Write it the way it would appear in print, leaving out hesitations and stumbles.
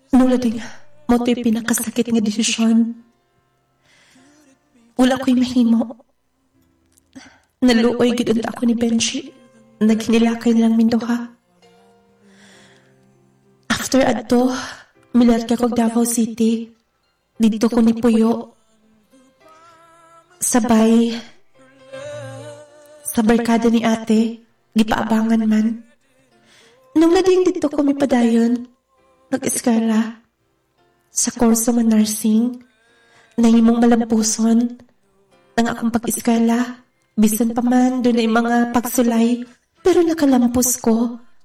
Nung lading, mo to'y pinakasakit nga desisyon. Wala ko'y mahimo. Naluoy gid ako ni Benji. Naghinilakay nilang minduha. After adto, milarga ko Davao City. Dito ko ni Puyo. Sabay, sa barkada ni ate, gipaabangan man. Nung lading dito ko mipadayon, nag-eskwela sa kurso nga nursing, nahimong malampuson, ang akong pag-eskwela, bisan pa man doon ay mga pagsulay, pero nakalampos ko.